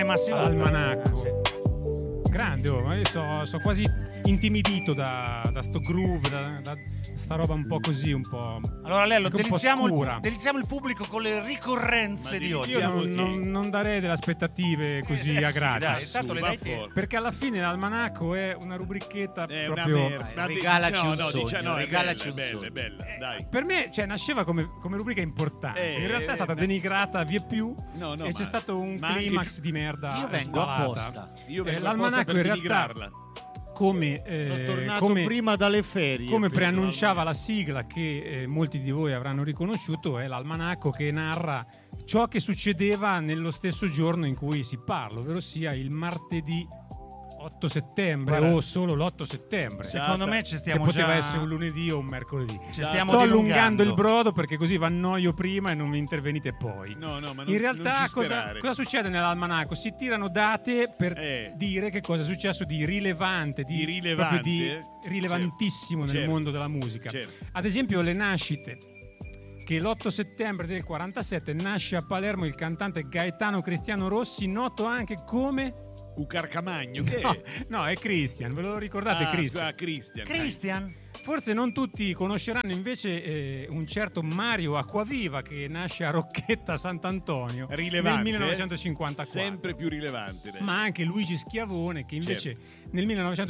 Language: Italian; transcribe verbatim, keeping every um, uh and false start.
ma sì, Almanacco. Grande, oh, ma io so, so quasi intimidito da, da sto groove, da, da sta roba un po' così, un po'. Allora Lello, anche un po' delizziamo il, scura. delizziamo il pubblico con le ricorrenze Ma di oggi. Io non, che- non, non darei delle aspettative così Eh, a sì, gratis. dai, tanto le va dai te. fuori. Perché alla fine l'almanacco è una rubrichetta È una proprio. merda. Dai, regalaci no, un no, sogno, dice- no, è regalaci bella, un è bella, è sogno. bella, dai. Per me, cioè, nasceva come, come rubrica importante. Eh, in realtà è stata eh, denigrata via più. No, no, e c'è ma- stato un ma anche climax più- di merda. Io vengo spalata. apposta. Io Eh, vengo l'almanacco apposta per in realtà, denigrarla. come, eh, Sono tornato come, prima dalle ferie. come per preannunciava la sigla che eh, molti di voi avranno riconosciuto, è l'almanacco che narra ciò che succedeva nello stesso giorno in cui si parla, ovvero sia il martedì otto settembre. Guarda, o solo l'otto settembre. Secondo me ci Che stiamo poteva già essere un lunedì o un mercoledì. ci stiamo Sto dilungando. allungando il brodo perché così vi annoio prima e non mi intervenite poi. No, no, ma non, In realtà non ci cosa, sperare. cosa succede nell'almanacco? Si tirano date per Eh. dire che cosa è successo di rilevante, di, Di rilevante, proprio di eh? rilevantissimo Certo, nel certo, mondo della musica. certo. Ad esempio le nascite, che l'otto settembre del quarantasette nasce a Palermo il cantante Gaetano Cristiano Rossi, noto anche come... Ucarcamagno, che No, è? no, è Christian, ve lo ricordate? Ah, Christian? scusa, Christian. Christian? Forse non tutti conosceranno invece eh, un certo Mario Acquaviva che nasce a Rocchetta Sant'Antonio Rilevante, nel millenovecentocinquantaquattro. sempre più rilevante lei. Ma anche Luigi Schiavone che invece Certo. nel